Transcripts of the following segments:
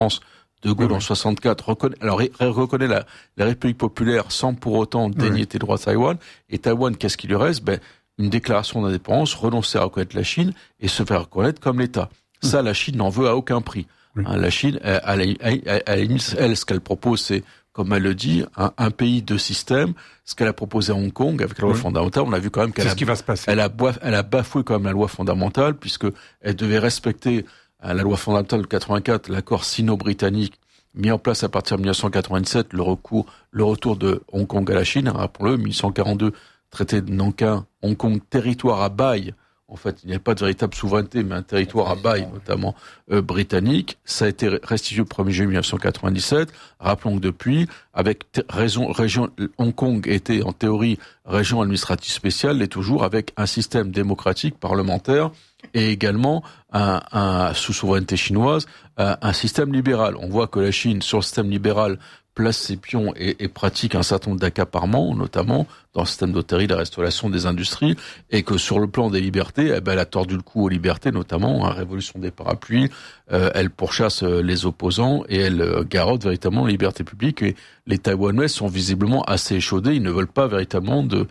De Gaulle en 64 reconnaît la République populaire sans pour autant dénier tes droits à Taïwan. Et Taïwan, qu'est-ce qui lui reste? Une déclaration d'indépendance, renoncer à reconnaître la Chine et se faire reconnaître comme l'État. Ça, la Chine n'en veut à aucun prix. La Chine, elle, ce qu'elle propose, c'est, comme elle le dit, un pays de système. Ce qu'elle a proposé à Hong Kong avec la loi fondamentale, on a vu quand même qu'elle elle a bafoué quand même la loi fondamentale, puisque elle devait respecter la loi fondamentale de 84, l'accord sino-britannique mis en place à partir de 1997, le retour de Hong Kong à la Chine, rappelons-le, 1842, traité de Nankin, Hong Kong, territoire à bail. En fait, il n'y avait pas de véritable souveraineté, mais un territoire à bail, notamment britannique. Ça a été restitué le 1er juillet 1997. Rappelons que depuis, avec région, Hong Kong était en théorie région administrative spéciale, et toujours avec un système démocratique parlementaire et également sous souveraineté chinoise, un système libéral. On voit que la Chine, sur le système libéral, place ses pions et pratique un certain nombre d'accaparements, notamment dans le système d'hôtellerie, la restauration des industries, et que sur le plan des libertés, elle a tordu le cou aux libertés, notamment la révolution des parapluies, elle pourchasse les opposants et elle garrotte véritablement la liberté publique. Et les Taïwanais sont visiblement assez échaudés, ils ne veulent pas véritablement de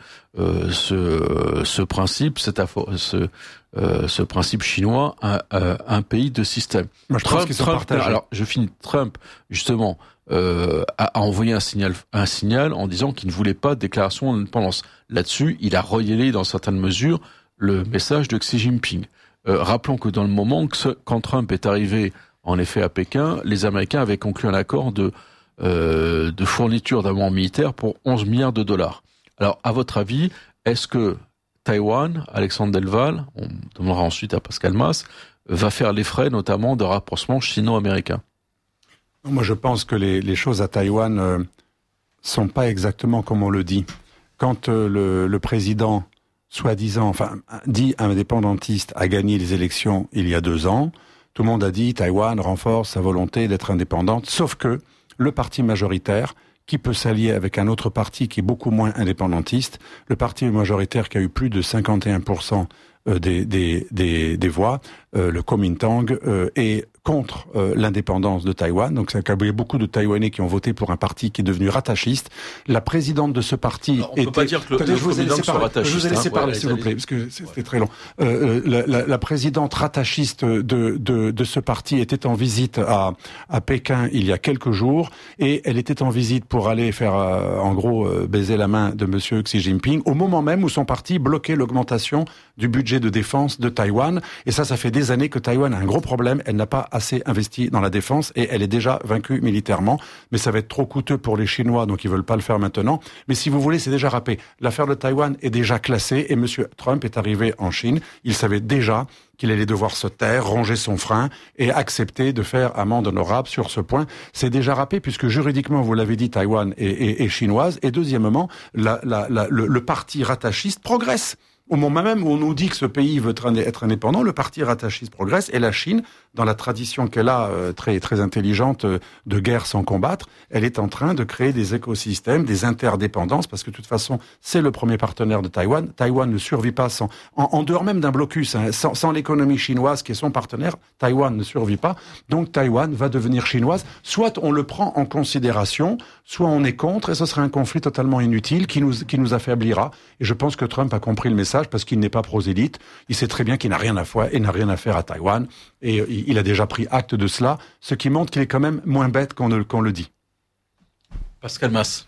ce principe, ce principe chinois, un pays de système. Moi, je pense qu'ils sont partagés. Alors, je finis. Trump, justement, a envoyé un signal en disant qu'il ne voulait pas de déclaration d'indépendance. Là-dessus, il a relayé dans certaines mesures le message de Xi Jinping. Rappelons que dans le moment quand Trump est arrivé, en effet, à Pékin, les Américains avaient conclu un accord de fourniture d'armement militaire pour 11 milliards de dollars. Alors, à votre avis, est-ce que Taïwan, Alexandre Delval, on demandera ensuite à Pascal Mas, va faire les frais notamment de rapprochement sino-américain? Moi, je pense que les choses à Taïwan sont pas exactement comme on le dit. Quand le président, soi-disant, dit indépendantiste, a gagné les élections il y a 2 ans, tout le monde a dit Taïwan renforce sa volonté d'être indépendante, sauf que le parti majoritaire, qui peut s'allier avec un autre parti qui est beaucoup moins indépendantiste, le parti majoritaire qui a eu plus de 51% des voix, le Kuomintang, est contre l'indépendance de Taïwan. Donc ça a eu beaucoup de Taïwanais qui ont voté pour un parti qui est devenu rattachiste. La présidente de ce parti alors, on peut pas dire que le Kuomintang soit rattachiste. Je vous ai laissé parler, s'il vous plaît, parce que c'était très long. La présidente rattachiste de ce parti était en visite à Pékin il y a quelques jours, et elle était en visite pour aller faire, en gros, baiser la main de monsieur Xi Jinping, au moment même où son parti bloquait l'augmentation du budget de défense de Taïwan. Et ça fait des années que Taïwan a un gros problème. Elle n'a pas assez investi dans la défense et elle est déjà vaincue militairement. Mais ça va être trop coûteux pour les Chinois, donc ils veulent pas le faire maintenant. Mais si vous voulez, c'est déjà râpé. L'affaire de Taïwan est déjà classée et monsieur Trump est arrivé en Chine. Il savait déjà qu'il allait devoir se taire, ronger son frein et accepter de faire amende honorable sur ce point. C'est déjà râpé puisque juridiquement, vous l'avez dit, Taïwan est chinoise. Et deuxièmement, le parti rattachiste progresse. Au moment même où on nous dit que ce pays veut être indépendant, le parti rattachiste progresse et la Chine, dans la tradition qu'elle a très très intelligente de guerre sans combattre, elle est en train de créer des écosystèmes, des interdépendances, parce que de toute façon, c'est le premier partenaire de Taïwan. Taïwan ne survit pas en dehors même d'un blocus, sans l'économie chinoise qui est son partenaire, Taïwan ne survit pas. Donc Taïwan va devenir chinoise. Soit on le prend en considération, soit on est contre, et ce sera un conflit totalement inutile qui nous affaiblira. Et je pense que Trump a compris le message parce qu'il n'est pas prosélyte. Il sait très bien qu'il n'a rien à faire à Taïwan. Et il a déjà pris acte de cela, ce qui montre qu'il est quand même moins bête qu'on le dit. Pascal Mas.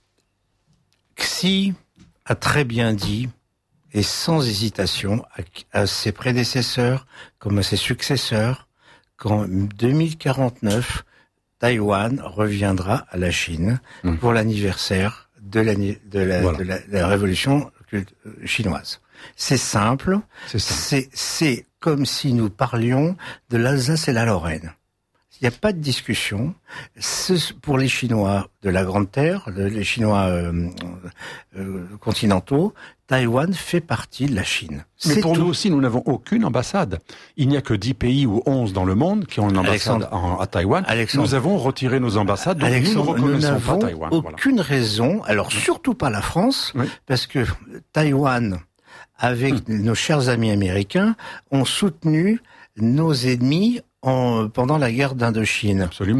Xi a très bien dit, et sans hésitation, à ses prédécesseurs comme à ses successeurs, qu'en 2049, Taïwan reviendra à la Chine pour l'anniversaire de la révolution chinoise. C'est simple. C'est comme si nous parlions de l'Alsace et la Lorraine. Il n'y a pas de discussion. Pour les Chinois de la Grande Terre, les Chinois continentaux, Taïwan fait partie de la Chine. Mais pour nous aussi, nous n'avons aucune ambassade. Il n'y a que 10 pays ou 11 dans le monde qui ont une ambassade à Taïwan. Nous avons retiré nos ambassades, donc nous ne reconnaissons pas Taïwan. Aucune raison, alors surtout pas la France, parce que Taïwan, avec nos chers amis américains, ont soutenu nos ennemis pendant la guerre d'Indochine. Absolument.